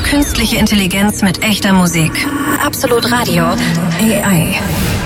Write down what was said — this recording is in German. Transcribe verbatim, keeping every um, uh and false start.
Künstliche Intelligenz mit echter Musik. Absolut Radio. A I.